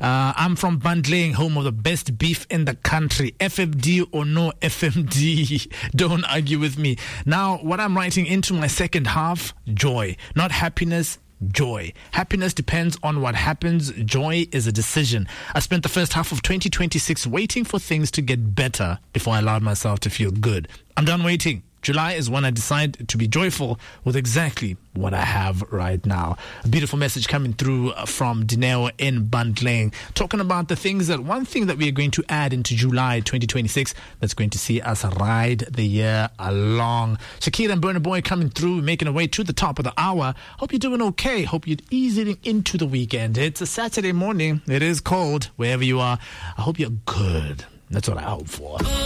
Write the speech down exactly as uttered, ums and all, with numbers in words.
Uh, I'm from Bundling, home of the best beef in the country. F M D or no F M D, don't argue with me. Now, what I'm writing into my second half, joy, not happiness. Joy. Happiness depends on what happens. Joy is a decision. I spent the first half of twenty twenty-six waiting for things to get better before I allowed myself to feel good. I'm done waiting. July is when I decide to be joyful with exactly what I have right now. A beautiful message coming through from Dineo in Bundling, talking about the things that, one thing that we are going to add into July twenty twenty-six that's going to see us ride the year along. Shakira and Burna Boy coming through, making our way to the top of the hour. Hope you're doing okay. Hope you're easing into the weekend. It's a Saturday morning. It is cold wherever you are. I hope you're good. That's what I hope for.